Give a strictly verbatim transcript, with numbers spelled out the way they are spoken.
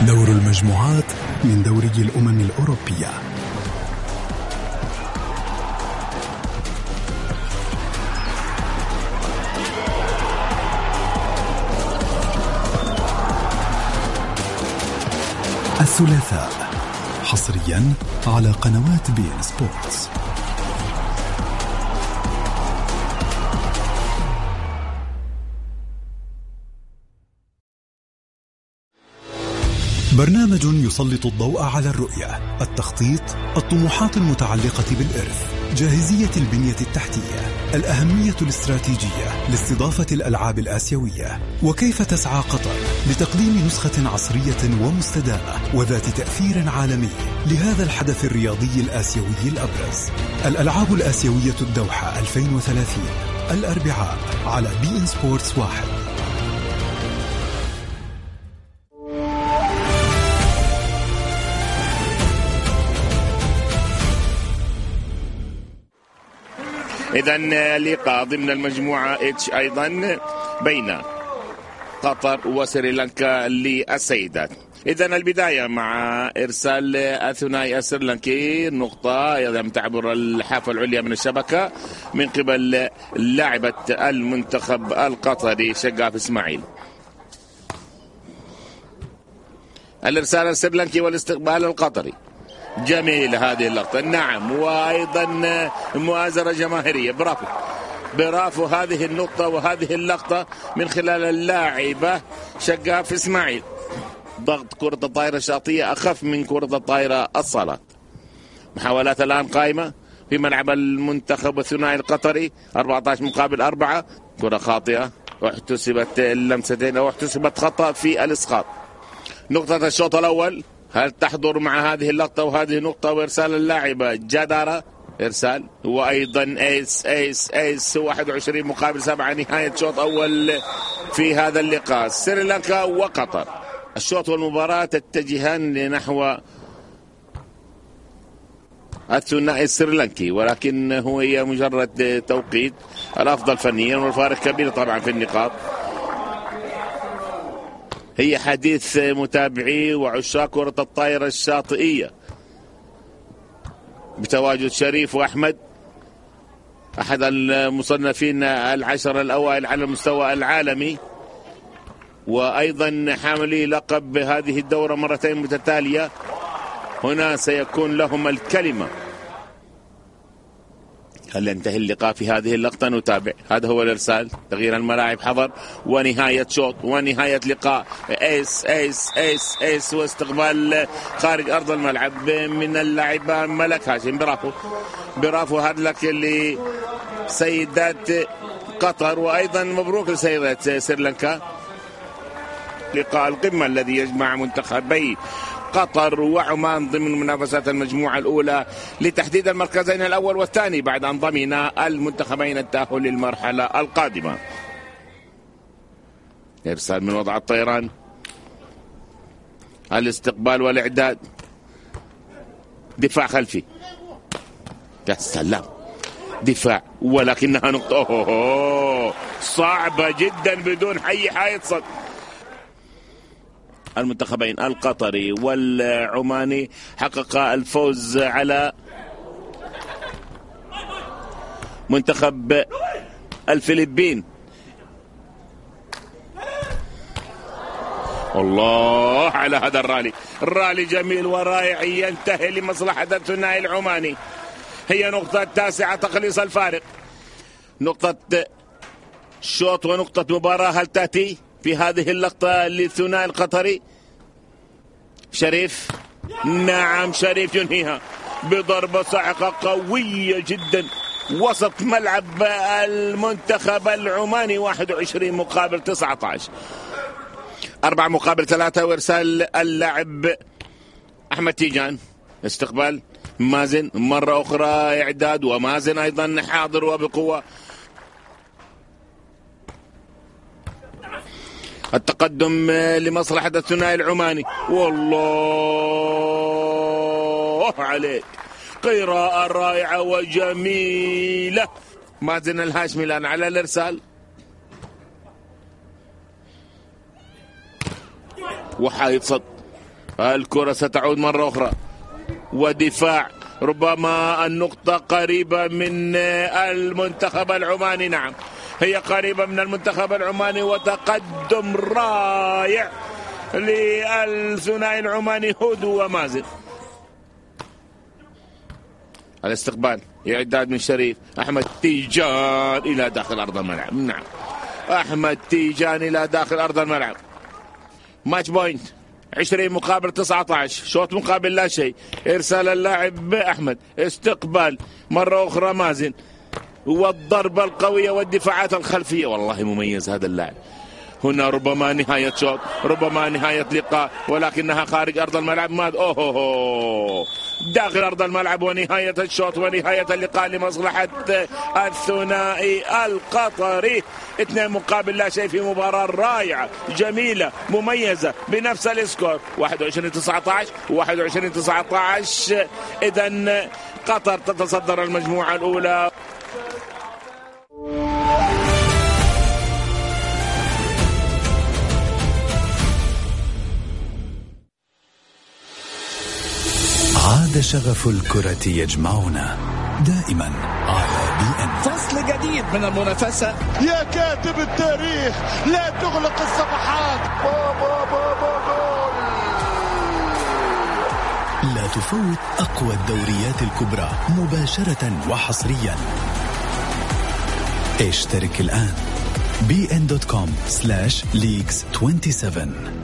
دور المجموعات من دوري الأمم الأوروبية. الثلاثاء حصريا على قنوات بي إن سبورتس. برنامج يسلط الضوء على الرؤية، التخطيط، الطموحات المتعلقة بالإرث، جاهزية البنية التحتية، الأهمية الاستراتيجية لاستضافة الألعاب الآسيوية، وكيف تسعى قطر لتقديم نسخة عصرية ومستدامة وذات تأثير عالمي لهذا الحدث الرياضي الآسيوي الأبرز. الألعاب الآسيوية الدوحة ألفين وثلاثين الأربعاء على بي إن سبورتس واحد. إذن لقاء ضمن المجموعة اتش أيضا بين قطر وسريلانكا للسيدات. إذن البداية مع إرسال الثنائي السريلانكي، نقطة يم تعبر الحافة العليا من الشبكة من قبل لاعبة المنتخب القطري شقاف إسماعيل. الإرسال السريلانكي والاستقبال القطري، جميل هذه اللقطة، نعم، وأيضا مؤازرة جماهيرية، برافو برافو هذه النقطة وهذه اللقطة من خلال اللاعبة شقاف إسماعيل. ضغط كرة الطائرة الشاطئية أخف من كرة الطائرة الصالات. محاولات الآن قائمة في ملعب المنتخب الثنائي القطري، أربعة عشر مقابل أربعة، كرة خاطئة واحتسبت اللمستين أو احتسبت خطأ في الإسقاط. نقطة الشوط الأول، هل تحضر مع هذه اللقطة وهذه نقطة وإرسال اللاعبة جدارة، إرسال وأيضا ايس ايس ايس واحد وعشرين مقابل سبعة، نهاية شوط أول في هذا اللقاء. سريلانكا وقطر، الشوط والمباراة تتجهان لنحو الثنائي السريلانكي، ولكن هو هي مجرد توقيت، الأفضل فنيا والفارق كبير طبعا في النقاط. هي حديث متابعي وعشاق كرة الطائرة الشاطئية بتواجد شريف وأحمد، أحد المصنفين العشر الأوائل على المستوى العالمي، وأيضا حاملي لقب هذه الدورة مرتين متتالية. هنا سيكون لهم الكلمة. هل ينتهي اللقاء في هذه اللقطة؟ نتابع. هذا هو الإرسال، تغيير الملاعب حضر، ونهاية شوط ونهاية لقاء. ايس ايس ايس ايس واستقبال خارج أرض الملعب من اللاعبة ملك هاشم. برافو برافو هدلك لسيدات قطر، وأيضا مبروك لسيدات سريلانكا. لقاء القمة الذي يجمع منتخبي قطر وعمان ضمن منافسات المجموعة الأولى لتحديد المركزين الأول والثاني بعد أن ضمن المنتخبين التأهل للمرحلة القادمة. إرسال من وضع الطيران، الاستقبال والإعداد، دفاع خلفي، يا سلام، دفاع ولكنها نقطة أوه صعبة جدا بدون حي حائط صد. المنتخبين القطري والعماني حقق الفوز على منتخب الفلبين. الله على هذا الرالي، الرالي جميل ورائع ينتهي لمصلحة الثنائي العماني. هي نقطة تاسعة تقليص الفارق، نقطة شوط ونقطة مباراة. هل تأتي في هذه اللقطة للثنائي القطري؟ شريف، نعم شريف ينهيها بضربة صاعقة قوية جدا وسط ملعب المنتخب العماني. واحد وعشرين مقابل تسعة عشر، أربعة مقابل ثلاثة، وإرسال اللاعب أحمد تيجان. استقبال مازن مرة أخرى، إعداد ومازن أيضا حاضر وبقوة. التقدم لمصلحة الثنائي العماني، والله عليك، قراءة رائعة وجميلة. مازن الهاشمي الآن على الإرسال، وحايد صد الكرة ستعود مرة أخرى ودفاع، ربما النقطة قريبة من المنتخب العماني. نعم هي قريبة من المنتخب العماني، وتقدم رائع للثنائي العماني هودو ومازن. الاستقبال إعداد من شريف، أحمد تيجان إلى داخل أرض الملعب. نعم أحمد تيجان إلى داخل أرض الملعب. ماتش بوينت عشرين مقابل تسعة عشر، شوط مقابل لا شيء. إرسال اللاعب أحمد، استقبال مرة أخرى مازن، والضربة القوية والدفاعات الخلفية. والله مميز هذا اللاعب. هنا ربما نهاية شوط، ربما نهاية لقاء، ولكنها خارج أرض الملعب. ماذا أوه داخل أرض الملعب، ونهاية الشوط ونهاية اللقاء لمصلحة الثنائي القطري. اثنين مقابل لا شيء في مباراة رائعة جميلة مميزة بنفس الاسكور واحد وعشرين تسعة عشر واحد وعشرين تسعة عشر. إذن قطر تتصدر المجموعة الأولى. عاد شغف الكرة يجمعنا دائما على بي ان. فصل جديد من المنافسة. يا كاتب التاريخ لا تغلق الصفحات. بابا بابا جول. لا تفوت أقوى الدوريات الكبرى مباشرة وحصريا. اشترك الآن بي ان دوت كوم سلاش ليجز سبعة وعشرين.